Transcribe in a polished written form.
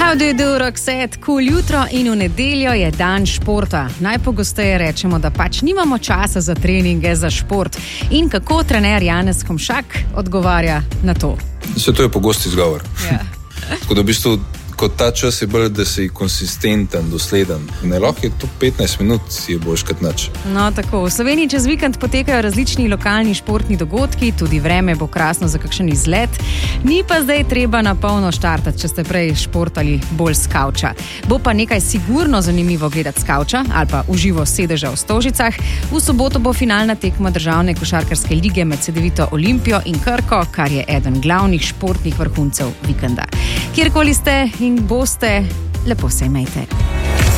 How do you do, Roxette? Cool jutro in v nedeljo je dan športa. Najpogosteje rečemo, da pač nimamo časa za treninge, za šport. In kako trener Janez Komšak odgovarja na to? Se to je pogost izgovor. Ja. Tako da v bistvu, kot ta čas je bolj, da si konsistenten, dosleden. Ne, lahko je to 15 minut, si je boljš kot nič. No, tako. V Sloveniji čez vikend potekajo različni lokalni športni dogodki, tudi vreme bo krasno za kakšen izlet. Ni pa zdaj treba na polno štartati, če ste prej športali bolj s kavča. Bo pa nekaj sigurno zanimivo gledati s kavča ali pa uživo sedeža v Stožicah. V soboto bo finalna tekma državne košarkarske lige med Cedevito Olimpijo in Krko, kar je eden glavnih športnih vrhuncev vikenda. Kjerkoli ste in boste, lepo se imejte.